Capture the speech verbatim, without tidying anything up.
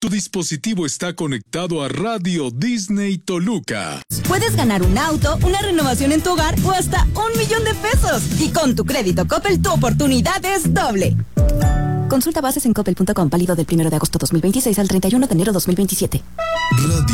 Tu dispositivo está conectado a Radio Disney Toluca. Puedes ganar un auto, una renovación en tu hogar o hasta un millón de pesos. Y con tu crédito Coppel, tu oportunidad es doble. Consulta bases en coppel punto com, válido del primero de agosto dos mil veintiséis al treinta y uno de enero dos mil veintisiete. Radio